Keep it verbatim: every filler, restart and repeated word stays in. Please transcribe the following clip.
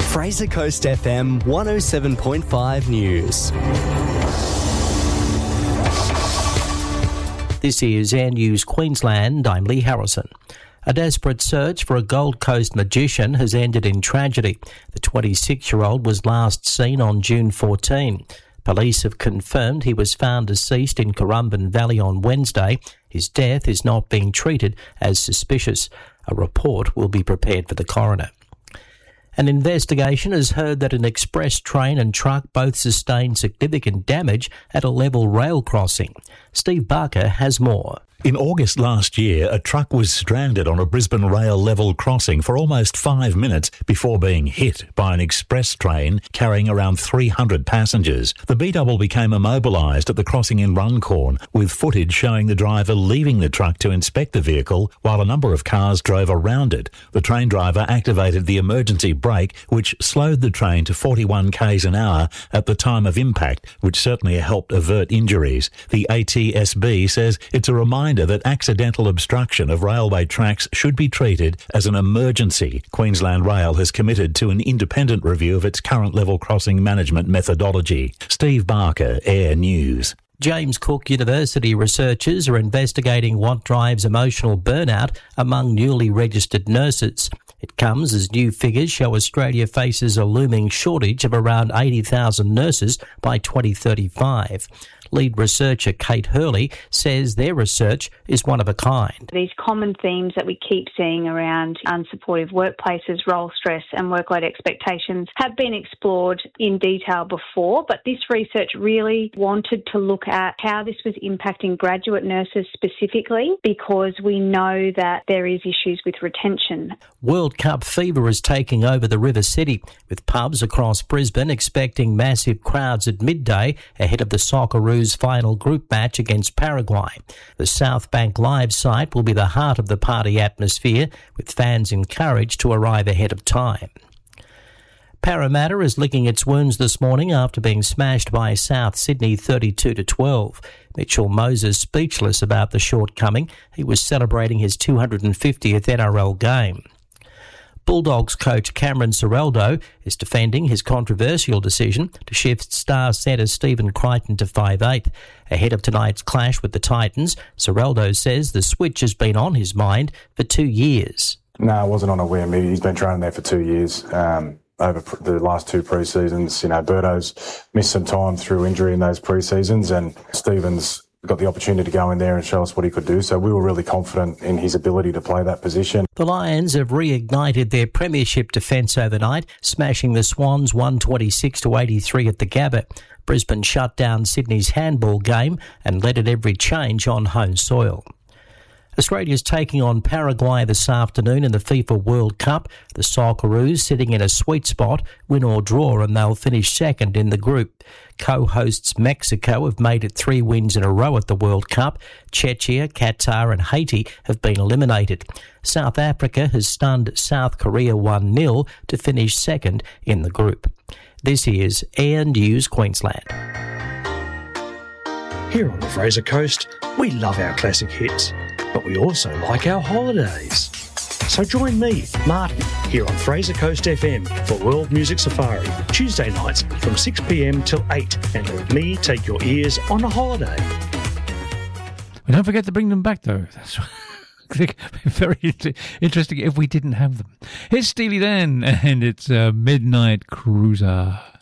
Fraser Coast F M one oh seven point five News. This is Air News Queensland. I'm Lee Harrison. A desperate search for a Gold Coast magician has ended in tragedy. The twenty-six-year-old was last seen on June fourteenth. Police have confirmed he was found deceased in Currumbin Valley on Wednesday. His death is not being treated as suspicious. A report will be prepared for the coroner. An investigation has heard that an express train and truck both sustained significant damage at a level rail crossing. Steve Barker has more. In August last year, a truck was stranded on a Brisbane rail level crossing for almost five minutes before being hit by an express train carrying around three hundred passengers. The B-double became immobilised at the crossing in Runcorn, with footage showing the driver leaving the truck to inspect the vehicle while a number of cars drove around it. The train driver activated the emergency brake, which slowed the train to forty-one kays an hour at the time of impact, which certainly helped avert injuries. The A T S B says it's a reminder that accidental obstruction of railway tracks should be treated as an emergency. Queensland Rail has committed to an independent review of its current level crossing management methodology. Steve Barker, Air News. James Cook University researchers are investigating what drives emotional burnout among newly registered nurses. It comes as new figures show Australia faces a looming shortage of around eighty thousand nurses by twenty thirty-five. Lead researcher Kate Hurley says their research is one of a kind. These common themes that we keep seeing around unsupportive workplaces, role stress and workload expectations have been explored in detail before, but this research really wanted to look at how this was impacting graduate nurses specifically, because we know that there is issues with retention. World Cup fever is taking over the River City, with pubs across Brisbane expecting massive crowds at midday ahead of the Socceroos final group match against Paraguay. The South Bank Live site will be the heart of the party atmosphere, with fans encouraged to arrive ahead of time. Parramatta is licking its wounds this morning after being smashed by South Sydney thirty-two to twelve. Mitchell Moses speechless about the shortcoming. He was celebrating his two hundred fiftieth N R L game. Bulldogs coach Cameron Ciraldo is defending his controversial decision to shift star centre Stephen Crichton to five eight. Ahead of tonight's clash with the Titans, Ciraldo says the switch has been on his mind for two years. No, it wasn't on a whim. He's been training there for two years. Um, over the last two pre-seasons, you know, Birdo's missed some time through injury in those pre-seasons, and Stephen's got the opportunity to go in there and show us what he could do. So we were really confident in his ability to play that position. The Lions have reignited their premiership defence overnight, smashing the Swans one twenty-six to eighty-three at the Gabba. Brisbane shut down Sydney's handball game and led at every change on home soil. Australia's taking on Paraguay this afternoon in the FIFA World Cup. The Socceroos sitting in a sweet spot, win or draw, and they'll finish second in the group. Co-hosts Mexico have made it three wins in a row at the World Cup. Czechia, Qatar and Haiti have been eliminated. South Africa has stunned South Korea one nil to finish second in the group. This is Air News Queensland. Here on the Fraser Coast, we love our classic hits, but we also like our holidays. So join me, Martin, here on Fraser Coast F M for World Music Safari, Tuesday nights from six p m till eight, and let me take your ears on a holiday. Well, don't forget to bring them back, though. That's very interesting if we didn't have them. Here's Steely Dan, and it's a Midnight Cruiser.